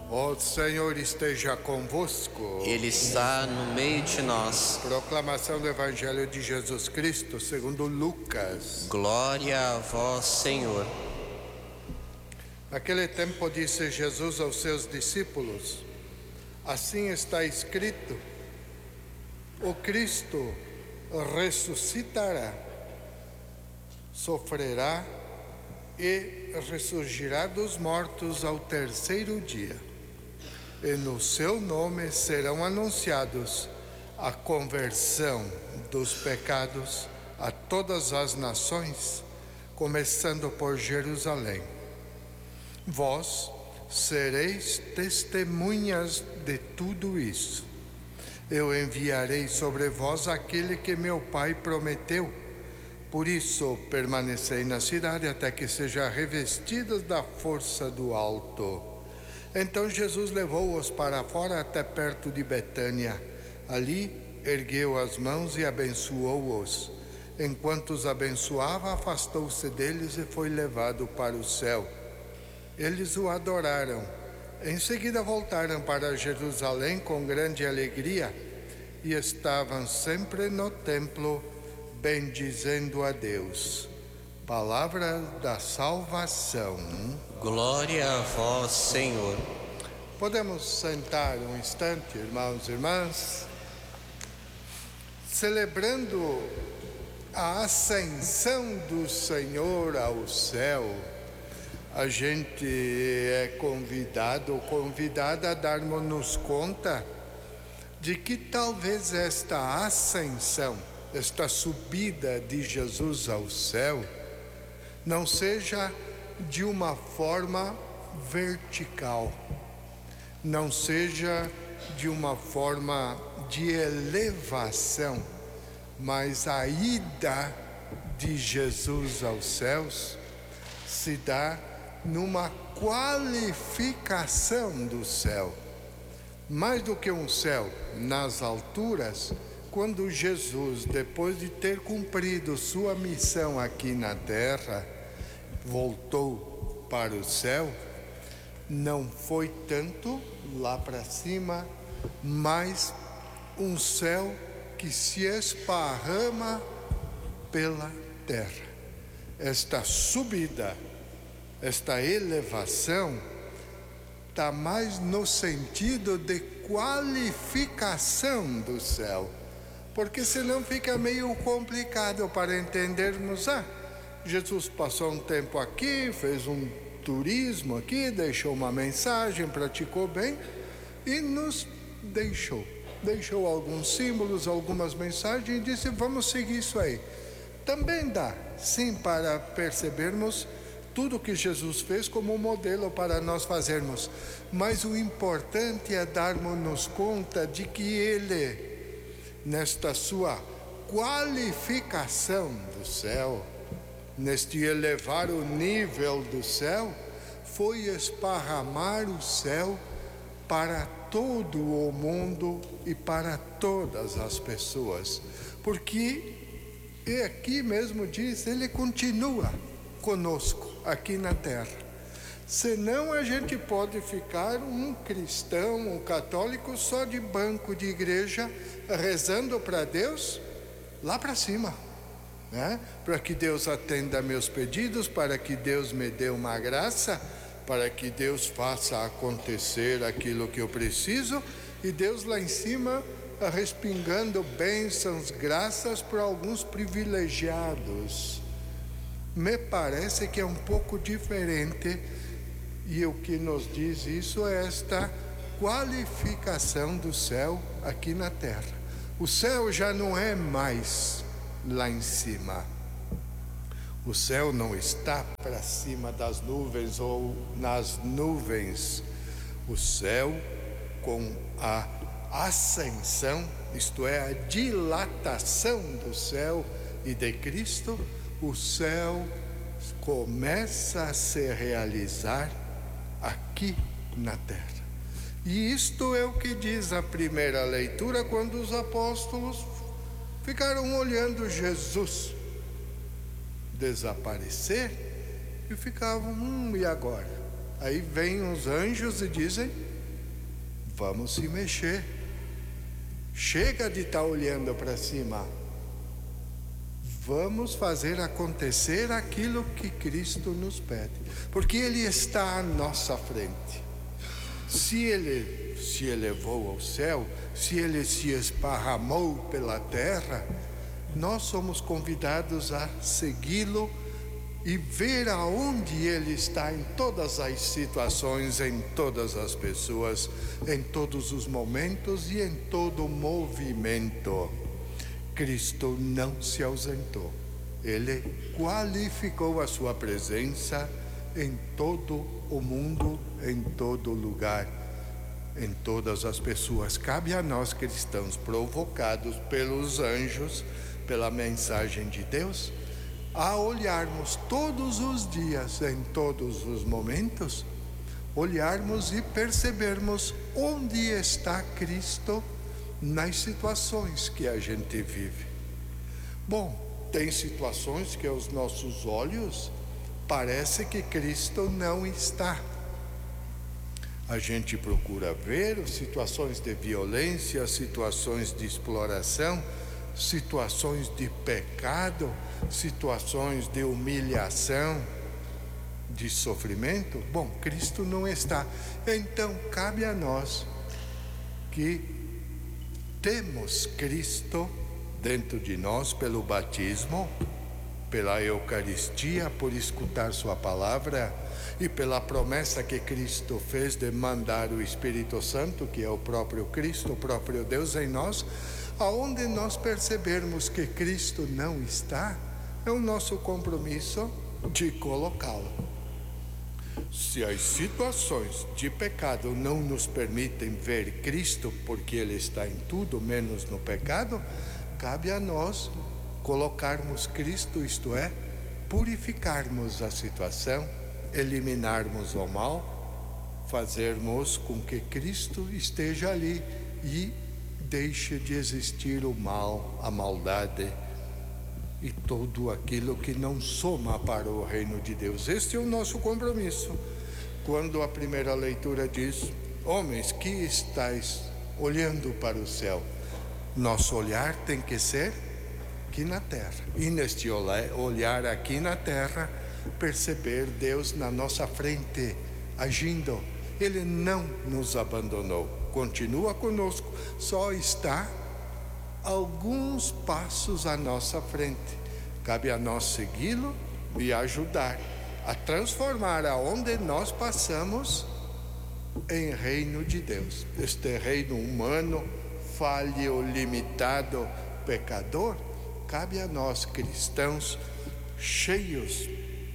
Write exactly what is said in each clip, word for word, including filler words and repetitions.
O Senhor esteja convosco. Ele está no meio de nós. Proclamação do Evangelho de Jesus Cristo segundo Lucas. Glória a vós, Senhor. Naquele tempo disse Jesus aos seus discípulos: assim está escrito: o Cristo ressuscitará, sofrerá e ressurgirá dos mortos ao terceiro dia. E no seu nome serão anunciados a conversão dos pecados a todas as nações, começando por Jerusalém. Vós sereis testemunhas de tudo isso. Eu enviarei sobre vós aquele que meu Pai prometeu. Por isso permanecei na cidade até que sejam revestidos da força do alto. Então Jesus levou-os para fora até perto de Betânia. Ali ergueu as mãos e abençoou-os. Enquanto os abençoava, afastou-se deles e foi levado para o céu. Eles o adoraram. Em seguida voltaram para Jerusalém com grande alegria e estavam sempre no templo bendizendo a Deus. Palavra da salvação. Glória a vós, Senhor. Podemos sentar um instante, irmãos e irmãs, celebrando a ascensão do Senhor ao céu. A gente é convidado ou convidada a darmos-nos conta de que talvez esta ascensão, esta subida de Jesus ao céu, não seja de uma forma vertical, não seja de uma forma de elevação, mas a ida de Jesus aos céus se dá numa qualificação do céu. Mais do que um céu nas alturas, quando Jesus, depois de ter cumprido sua missão aqui na terra, voltou para o céu, não foi tanto lá para cima, mas um céu que se esparrama pela terra. Esta subida, esta elevação, está mais no sentido de qualificação do céu, porque senão fica meio complicado para entendermos. Ah, Jesus passou um tempo aqui, fez um turismo aqui, deixou uma mensagem, praticou bem e nos deixou. Deixou alguns símbolos, algumas mensagens e disse: vamos seguir isso aí. Também dá, sim, para percebermos tudo que Jesus fez como um modelo para nós fazermos. Mas o importante é darmos-nos conta de que Ele, nesta sua qualificação do céu, neste elevar o nível do céu, foi esparramar o céu para todo o mundo e para todas as pessoas. Porque, e aqui mesmo diz, Ele continua conosco aqui na terra. Senão a gente pode ficar um cristão, um católico só de banco de igreja, rezando para Deus lá para cima, né? Para que Deus atenda meus pedidos, para que Deus me dê uma graça, para que Deus faça acontecer aquilo que eu preciso, e Deus lá em cima respingando bênçãos, graças para alguns privilegiados. Me parece que é um pouco diferente, e o que nos diz isso é esta qualificação do céu aqui na terra. O céu já não é mais lá em cima. O céu não está para cima das nuvens ou nas nuvens. O céu, com a ascensão, isto é, a dilatação do céu e de Cristo, o céu começa a se realizar aqui na terra. E isto é o que diz a primeira leitura, quando os apóstolos ficaram olhando Jesus desaparecer e ficavam, hum, e agora? Aí vêm os anjos e dizem: vamos se mexer. Chega de estar olhando para cima. Vamos fazer acontecer aquilo que Cristo nos pede, porque Ele está à nossa frente. Se Ele se elevou ao céu, se Ele se esparramou pela terra, nós somos convidados a segui-lo e ver aonde Ele está em todas as situações, em todas as pessoas, em todos os momentos e em todo o movimento. Cristo não se ausentou. Ele qualificou a sua presença em todo o mundo, em todo lugar, em todas as pessoas. Cabe a nós cristãos, provocados pelos anjos, pela mensagem de Deus, a olharmos todos os dias, em todos os momentos, olharmos e percebermos onde está Cristo nas situações que a gente vive. Bom, tem situações que aos nossos olhos parece que Cristo não está. A gente procura ver situações de violência, situações de exploração, situações de pecado, situações de humilhação, de sofrimento. Bom, Cristo não está. Então cabe a nós que temos Cristo dentro de nós pelo batismo, pela Eucaristia, por escutar sua palavra e pela promessa que Cristo fez de mandar o Espírito Santo, que é o próprio Cristo, o próprio Deus em nós. Aonde nós percebermos que Cristo não está, é o nosso compromisso de colocá-lo. Se as situações de pecado não nos permitem ver Cristo, porque Ele está em tudo, menos no pecado, cabe a nós colocarmos Cristo, isto é, purificarmos a situação, eliminarmos o mal, fazermos com que Cristo esteja ali e deixe de existir o mal, a maldade e tudo aquilo que não soma para o reino de Deus. Este é o nosso compromisso. Quando a primeira leitura diz: homens, que estáis olhando para o céu, nosso olhar tem que ser aqui na terra, e neste olhar aqui na terra perceber Deus na nossa frente agindo. Ele não nos abandonou, continua conosco, só está alguns passos à nossa frente. Cabe a nós segui-lo e ajudar a transformar aonde nós passamos em reino de Deus. Este reino humano, falho, limitado, pecador, cabe a nós cristãos cheios,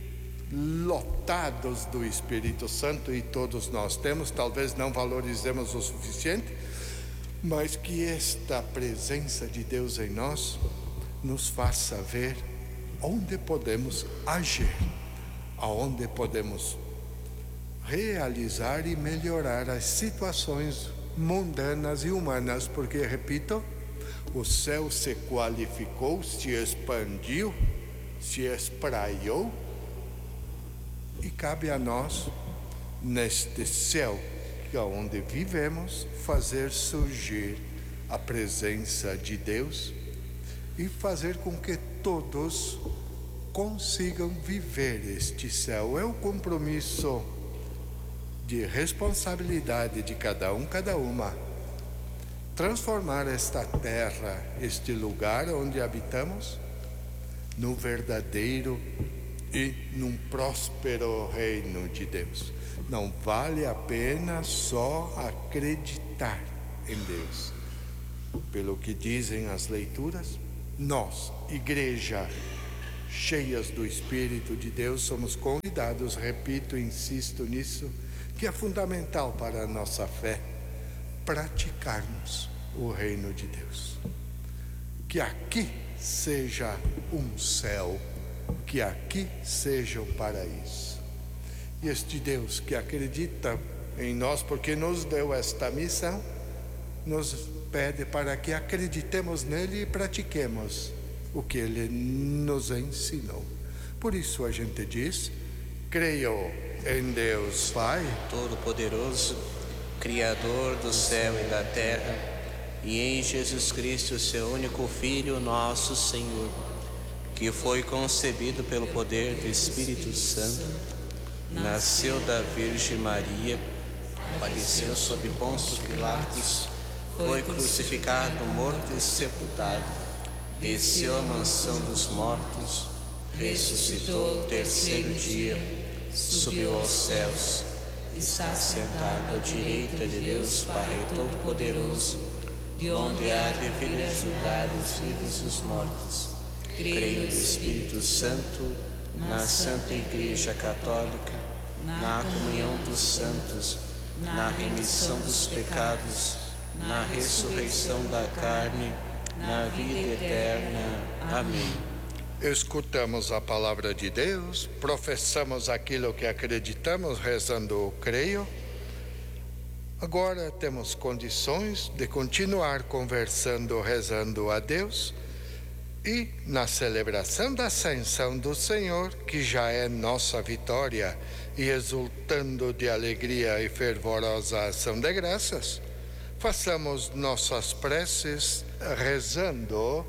lotados do Espírito Santo, e todos nós temos, talvez não valorizemos o suficiente, mas que esta presença de Deus em nós nos faça ver onde podemos agir, aonde podemos realizar e melhorar as situações mundanas e humanas, porque, repito, o céu se qualificou, se expandiu, se espraiou, e cabe a nós, neste céu que é onde vivemos, fazer surgir a presença de Deus e fazer com que todos consigam viver este céu. É o compromisso de responsabilidade de cada um, cada uma, transformar esta terra, este lugar onde habitamos, no verdadeiro e num próspero reino de Deus. Não vale a pena só acreditar em Deus. Pelo que dizem as leituras, nós, igreja cheias do Espírito de Deus, somos convidados, repito e insisto nisso, que é fundamental para a nossa fé, praticarmos o reino de Deus. Que aqui seja um céu, que aqui seja o paraíso. E este Deus que acredita em nós, porque nos deu esta missão, nos pede para que acreditemos nele e pratiquemos o que ele nos ensinou. Por isso a gente diz: creio em Deus Pai Todo-Poderoso, Criador do céu e da terra, e em Jesus Cristo, seu único Filho, nosso Senhor, que foi concebido pelo poder do Espírito Santo, nasceu da Virgem Maria, padeceu sob Pôncio Pilatos, foi crucificado, morto e sepultado, desceu à mansão dos mortos, ressuscitou o terceiro dia, subiu aos céus, está sentado à direita de Deus Pai Todo-Poderoso, de onde há de vir a julgar os vivos e os mortos. Creio no Espírito Santo, na Santa Igreja Católica, na comunhão dos santos, na remissão dos pecados, na ressurreição da carne, na vida eterna. Amém. Escutamos a palavra de Deus, professamos aquilo que acreditamos, rezando o creio. Agora temos condições de continuar conversando, rezando a Deus e na celebração da Ascensão do Senhor, que já é nossa vitória, e exultando de alegria e fervorosa ação de graças, façamos nossas preces rezando: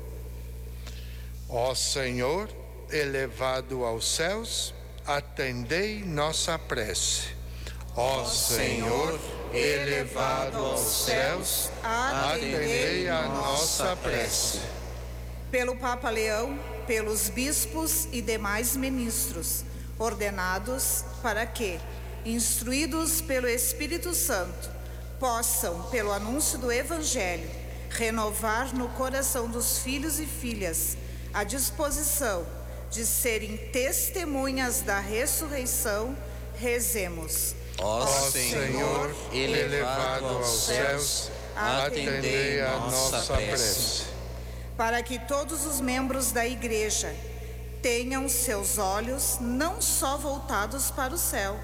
ó Senhor, elevado aos céus, atendei nossa prece. Ó Senhor, elevado aos céus, atendei a nossa prece. Pelo Papa Leão, pelos bispos e demais ministros, ordenados para que, instruídos pelo Espírito Santo, possam, pelo anúncio do Evangelho, renovar no coração dos filhos e filhas a disposição de serem testemunhas da ressurreição, rezemos. Ó Senhor, elevado aos céus, atendei a nossa prece. Para que todos os membros da Igreja tenham seus olhos não só voltados para o céu,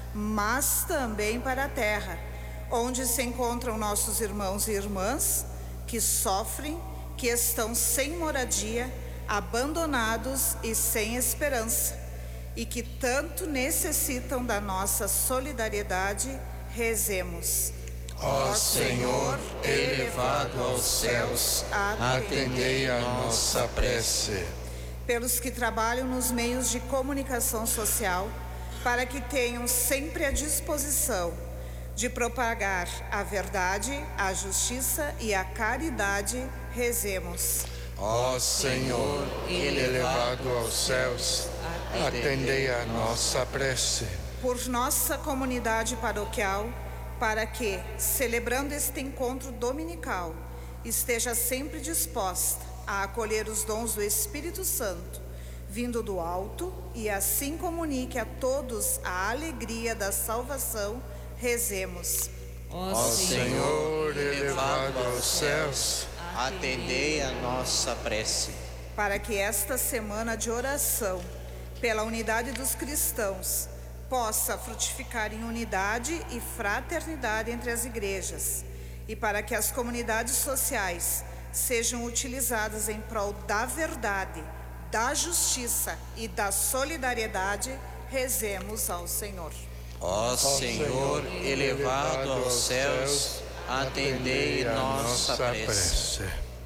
mas também para a terra, onde se encontram nossos irmãos e irmãs que sofrem, que estão sem moradia, abandonados e sem esperança, e que tanto necessitam da nossa solidariedade, rezemos. Ó Senhor, elevado aos céus, atendei a nossa prece. Pelos que trabalham nos meios de comunicação social, para que tenham sempre a disposição de propagar a verdade, a justiça e a caridade, rezemos. Ó Senhor, elevado aos céus, atendei a nossa prece. Por nossa comunidade paroquial, para que, celebrando este encontro dominical, esteja sempre disposta a acolher os dons do Espírito Santo, vindo do alto, e assim comunique a todos a alegria da salvação, rezemos. Ó Senhor, elevado aos céus, atendei a nossa prece. Para que esta semana de oração, pela unidade dos cristãos, possa frutificar em unidade e fraternidade entre as igrejas, e para que as comunidades sociais sejam utilizadas em prol da verdade, da justiça e da solidariedade, rezemos ao Senhor. Ó Senhor, elevado aos céus, atendei nossa prece.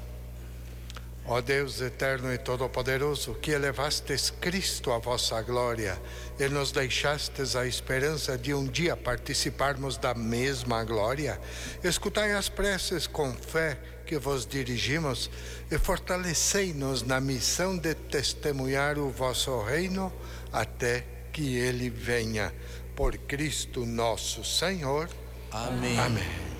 Ó Deus eterno e todo-poderoso, que elevastes Cristo à vossa glória e nos deixastes a esperança de um dia participarmos da mesma glória, escutai as preces com fé que vos dirigimos e fortalecei-nos na missão de testemunhar o vosso reino até que ele venha. Por Cristo nosso Senhor. Amém. Amém.